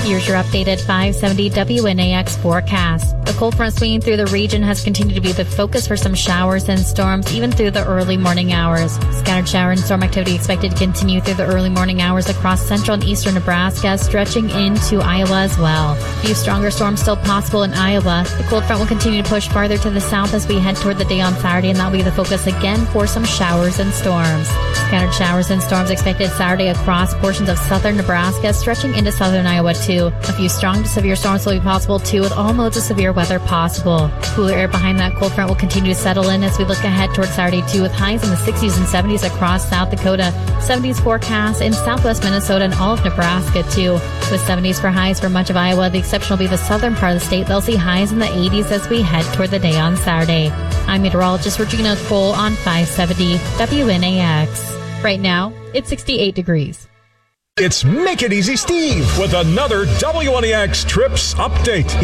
Here's your updated 570 WNAX forecast. The cold front swinging through the region has continued to be the focus for some showers and storms even through the early morning hours. Scattered shower and storm activity expected to continue through the early morning hours across central and eastern Nebraska, stretching into Iowa as well. A few stronger storms still possible in Iowa. The cold front will continue to push farther to the south as we head toward the day on Saturday, and that will be the focus again for some showers and storms. Scattered showers and storms expected Saturday across portions of southern Nebraska, stretching into southern Iowa too. A few strong to severe storms will be possible too, with all modes of severe weather possible. Cooler air behind that cold front will continue to settle in as we look ahead towards Saturday too, with highs in the 60s and 70s across South Dakota, 70s forecast in southwest Minnesota and all of Nebraska too, with 70s for highs for much of Iowa. The exception will be the southern part of the state. They'll see highs in the 80s as we head toward the day on Saturday. I'm meteorologist Regina Cole on 570 WNAX. Right now, it's 68 degrees. It's Make It Easy Steve with another WNEX Trips update.